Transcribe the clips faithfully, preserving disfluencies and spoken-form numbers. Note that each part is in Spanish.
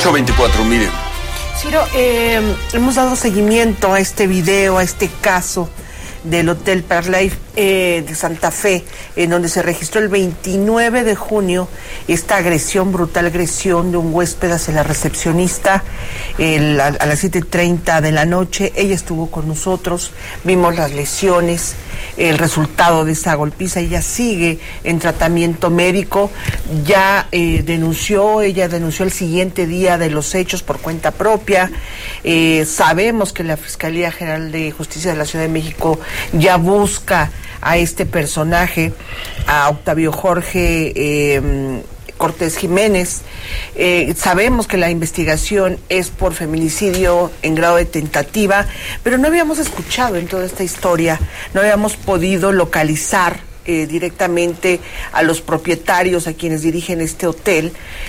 ocho veinticuatro, miren. Ciro, eh, hemos dado seguimiento a este video, a este caso del Hotel Park Life eh, de Santa Fe, en donde se registró el veintinueve de junio esta agresión, brutal agresión de un huésped hacia la recepcionista el, a, a las siete treinta de la noche. Ella estuvo con nosotros, vimos las lesiones, el resultado de esa golpiza. Ella sigue en tratamiento médico, ya eh, denunció, ella denunció el siguiente día de los hechos por cuenta propia. Eh, sabemos que la Fiscalía General de Justicia de la Ciudad de México ya busca a este personaje, a Octavio Jorge eh, Cortés Jiménez. Eh, sabemos que la investigación es por feminicidio en grado de tentativa, pero no habíamos escuchado en toda esta historia, no habíamos podido localizar Eh, directamente a los propietarios, a quienes dirigen este hotel,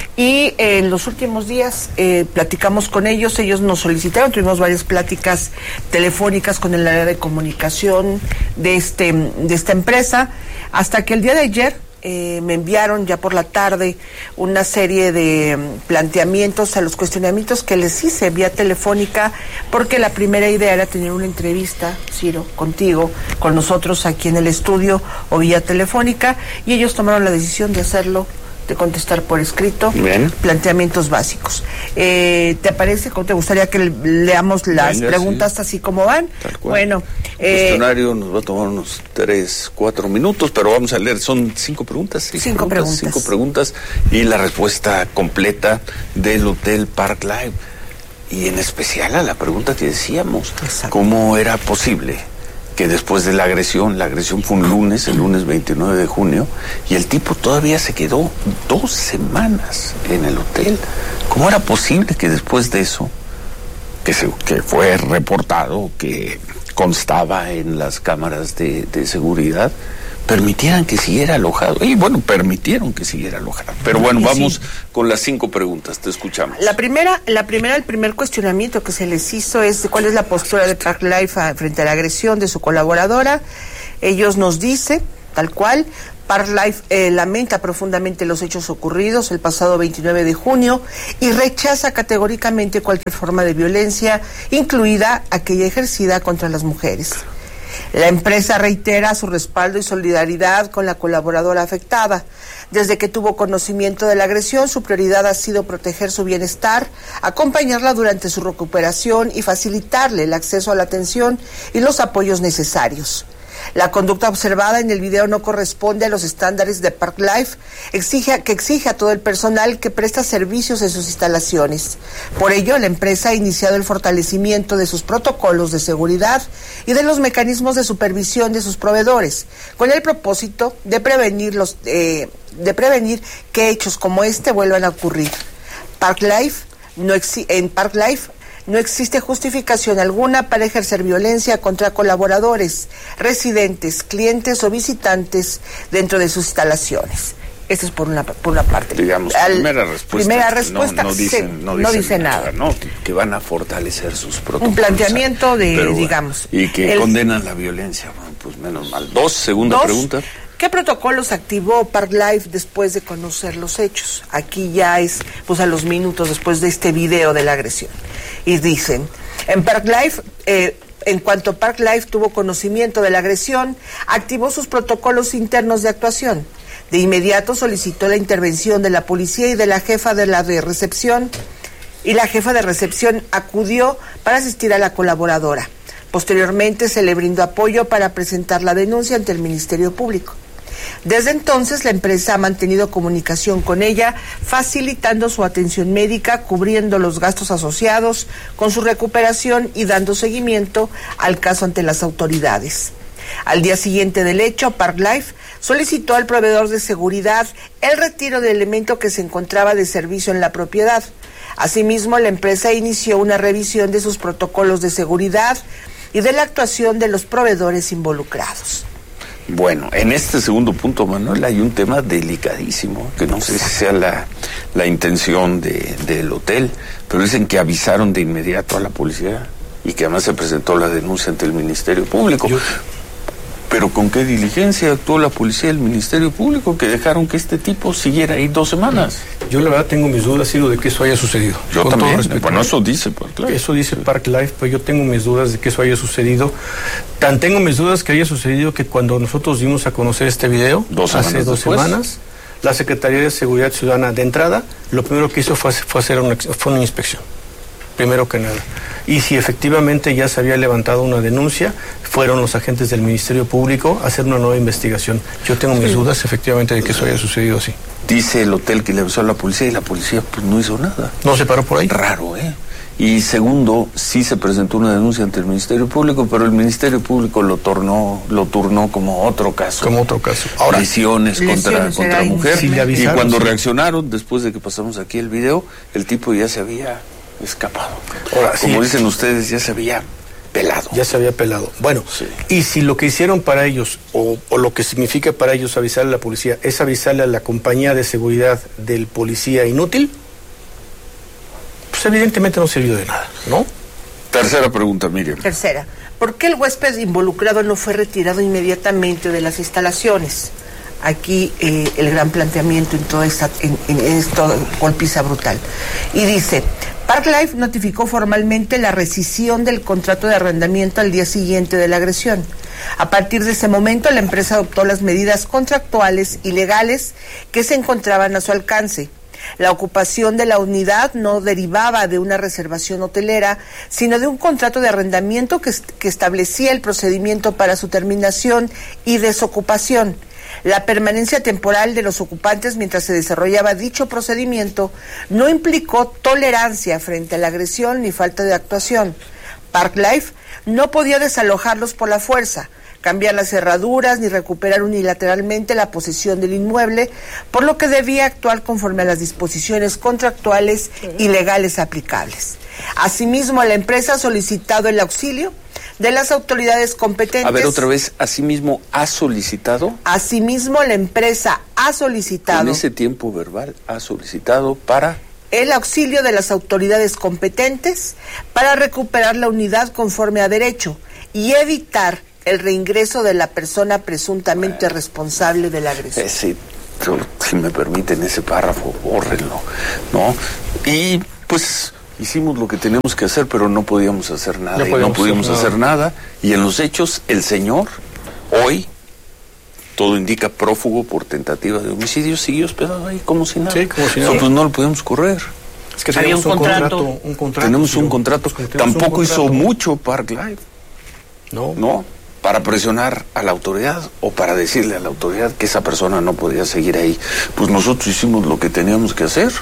y eh, en los últimos días eh, platicamos con ellos. Ellos nos solicitaron, tuvimos varias pláticas telefónicas con el área de comunicación de este de esta empresa, hasta que el día de ayer Eh, me enviaron ya por la tarde una serie de um, planteamientos a los cuestionamientos que les hice vía telefónica, porque la primera idea era tener una entrevista, Ciro, contigo, con nosotros aquí en el estudio o vía telefónica, y ellos tomaron la decisión de hacerlo, de contestar por escrito. Bien. Planteamientos básicos. Eh, ¿Te parece? ¿Cómo te gustaría que leamos las Venga, preguntas sí. así como van? Tal cual. Bueno, el eh, cuestionario nos va a tomar unos tres, cuatro minutos, pero vamos a leer, son cinco preguntas. Cinco, cinco preguntas, preguntas. Cinco preguntas y la respuesta completa del Hotel Park Life. Y en especial a la pregunta que decíamos, Exacto. ¿cómo era posible que después de la agresión, la agresión fue un lunes, el lunes veintinueve de junio, y el tipo todavía se quedó dos semanas en el hotel? ¿Cómo era posible que después de eso, que, se, que fue reportado, que constaba en las cámaras de, de seguridad, permitieran que siguiera alojado? Y bueno, permitieron que siguiera alojado. Pero bueno, sí, vamos sí. con las cinco preguntas, te escuchamos. La primera, la primera, el primer cuestionamiento que se les hizo es cuál es la postura de Park Life frente a la agresión de su colaboradora. Ellos nos dicen, tal cual, Park Life eh, lamenta profundamente los hechos ocurridos el pasado veintinueve de junio y rechaza categóricamente cualquier forma de violencia, incluida aquella ejercida contra las mujeres. La empresa reitera su respaldo y solidaridad con la colaboradora afectada. Desde que tuvo conocimiento de la agresión, su prioridad ha sido proteger su bienestar, acompañarla durante su recuperación y facilitarle el acceso a la atención y los apoyos necesarios. La conducta observada en el video no corresponde a los estándares de Park Life, exige, que exige a todo el personal que presta servicios en sus instalaciones. Por ello, la empresa ha iniciado el fortalecimiento de sus protocolos de seguridad y de los mecanismos de supervisión de sus proveedores, con el propósito de prevenir, los, eh, de prevenir que hechos como este vuelvan a ocurrir. Park Life no exi- en Park Life no existe justificación alguna para ejercer violencia contra colaboradores, residentes, clientes o visitantes dentro de sus instalaciones. Esto es por una por una parte. Digamos, Al, primera respuesta. Primera respuesta no, no, dicen, se, no, no dicen dice nada. nada. ¿No? Que van a fortalecer sus protocolos. Un planteamiento de, pero, digamos. Y que el, condenan la violencia. Bueno, pues menos mal. Dos, segunda dos, pregunta. ¿Qué protocolos activó Park Life después de conocer los hechos? Aquí ya es, pues a los minutos después de este video de la agresión. Y dicen, en Park Life, eh, en cuanto Park Life tuvo conocimiento de la agresión, activó sus protocolos internos de actuación. De inmediato solicitó la intervención de la policía y de la jefa de la de recepción, y la jefa de recepción acudió para asistir a la colaboradora. Posteriormente se le brindó apoyo para presentar la denuncia ante el Ministerio Público. Desde entonces, la empresa ha mantenido comunicación con ella, facilitando su atención médica, cubriendo los gastos asociados con su recuperación y dando seguimiento al caso ante las autoridades. Al día siguiente del hecho, Park Life solicitó al proveedor de seguridad el retiro del elemento que se encontraba de servicio en la propiedad. Asimismo, la empresa inició una revisión de sus protocolos de seguridad y de la actuación de los proveedores involucrados. Bueno, en este segundo punto, Manuel, hay un tema delicadísimo, que no sé si sea la, la intención de, del hotel, pero dicen que avisaron de inmediato a la policía y que además se presentó la denuncia ante el Ministerio Público. Yo... Pero ¿con qué diligencia actuó la policía y el Ministerio Público que dejaron que este tipo siguiera ahí dos semanas? Yo la verdad tengo mis dudas, sido de que eso haya sucedido. Yo con también, bueno, eso dice Park Life. Eso dice Park Life, pues yo tengo mis dudas de que eso haya sucedido. Tan tengo mis dudas que haya sucedido que cuando nosotros dimos a conocer este video, dos hace dos después. semanas, la Secretaría de Seguridad Ciudadana de entrada, lo primero que hizo fue, fue hacer una, fue una inspección, primero que nada. Y si efectivamente ya se había levantado una denuncia, fueron los agentes del Ministerio Público a hacer una nueva investigación. Yo tengo mis dudas efectivamente de que eso haya sucedido así. Dice el hotel que le avisó a la policía y la policía pues no hizo nada. ¿No se paró por ahí? Raro, ¿eh? Y segundo, sí se presentó una denuncia ante el Ministerio Público, pero el Ministerio Público lo tornó, lo turnó como otro caso. Como otro caso. Ahora, lesiones, lesiones contra, contra la mujer. Sí, y cuando sí. reaccionaron, después de que pasamos aquí el video, el tipo ya se había escapado. Ahora, como sí. dicen ustedes, ya se había pelado. Ya se había pelado. Bueno, sí. Y si lo que hicieron para ellos, o, o lo que significa para ellos avisarle a la policía, es avisarle a la compañía de seguridad del policía inútil, pues evidentemente no sirvió de nada, ¿no? Tercera pregunta, Miriam. Tercera. ¿Por qué el huésped involucrado no fue retirado inmediatamente de las instalaciones? Aquí eh, el gran planteamiento en toda esta en, en esta golpiza brutal. Y dice, Park Life notificó formalmente la rescisión del contrato de arrendamiento al día siguiente de la agresión. A partir de ese momento, la empresa adoptó las medidas contractuales y legales que se encontraban a su alcance. La ocupación de la unidad no derivaba de una reservación hotelera, sino de un contrato de arrendamiento que, que establecía el procedimiento para su terminación y desocupación. La permanencia temporal de los ocupantes mientras se desarrollaba dicho procedimiento no implicó tolerancia frente a la agresión ni falta de actuación. Park Life no podía desalojarlos por la fuerza, cambiar las cerraduras ni recuperar unilateralmente la posesión del inmueble, por lo que debía actuar conforme a las disposiciones contractuales y legales aplicables. Asimismo, la empresa ha solicitado el auxilio de las autoridades competentes. A ver, otra vez, ¿asimismo ha solicitado? Asimismo, la empresa ha solicitado... En ese tiempo verbal, ha solicitado para... el auxilio de las autoridades competentes para recuperar la unidad conforme a derecho y evitar el reingreso de la persona presuntamente bueno, responsable de la agresión. Ese, si me permiten ese párrafo, bórrenlo, ¿no? Y pues hicimos lo que teníamos que hacer, pero no podíamos hacer nada. No, y no pudimos hacer, hacer nada. Y en los hechos, el señor, hoy, todo indica prófugo por tentativa de homicidio, siguió hospedado ahí como si nada. Sí, como si nada. So, pues no lo podemos correr. Es que tenemos un, un, contrato, contrato, un contrato. Tenemos un contrato. Pues, Tampoco un contrato. Hizo mucho Park Life. No. No. Para presionar a la autoridad o para decirle a la autoridad que esa persona no podía seguir ahí. Pues nosotros hicimos lo que teníamos que hacer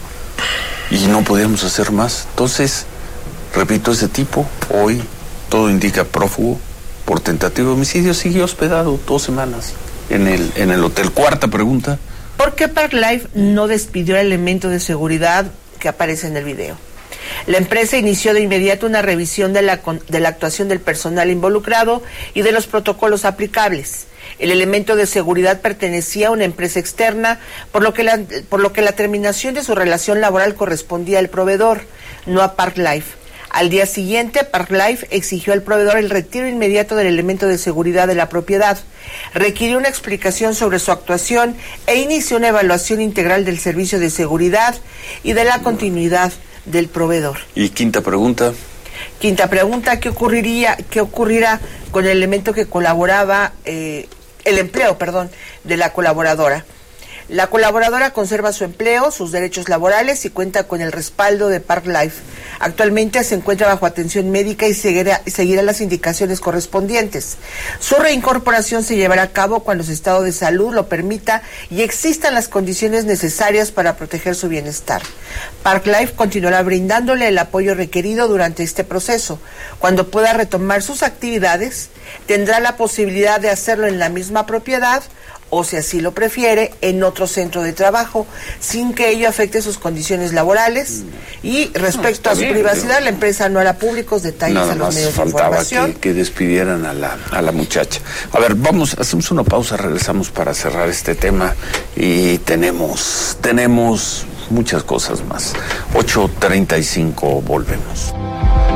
y no podíamos hacer más. Entonces, repito, ese tipo, hoy, todo indica prófugo por tentativa de homicidio, siguió hospedado dos semanas en el, en el hotel. Cuarta pregunta. ¿Por qué Park Life no despidió al elemento de seguridad que aparece en el video? La empresa inició de inmediato una revisión de la, de la actuación del personal involucrado y de los protocolos aplicables. El elemento de seguridad pertenecía a una empresa externa, por lo que la, por lo que la terminación de su relación laboral correspondía al proveedor, no a Park Life. Al día siguiente, Park Life exigió al proveedor el retiro inmediato del elemento de seguridad de la propiedad, requirió una explicación sobre su actuación e inició una evaluación integral del servicio de seguridad y de la continuidad del proveedor. Y quinta pregunta. Quinta pregunta, ¿qué ocurriría, qué ocurrirá con el elemento que colaboraba, eh, el empleo, perdón, de la colaboradora? La colaboradora conserva su empleo, sus derechos laborales y cuenta con el respaldo de Park Life. Actualmente se encuentra bajo atención médica y seguirá, seguirá las indicaciones correspondientes. Su reincorporación se llevará a cabo cuando su estado de salud lo permita y existan las condiciones necesarias para proteger su bienestar. Park Life continuará brindándole el apoyo requerido durante este proceso. Cuando pueda retomar sus actividades, tendrá la posibilidad de hacerlo en la misma propiedad o, si así lo prefiere, en otro centro de trabajo, sin que ello afecte sus condiciones laborales. Y respecto no, a su bien, privacidad, yo... la empresa no hará públicos detalles Nada a los más medios de faltaba información. Que, que despidieran a la, a la muchacha. A ver, vamos, hacemos una pausa, regresamos para cerrar este tema y tenemos, tenemos muchas cosas más. ocho treinta y cinco, volvemos.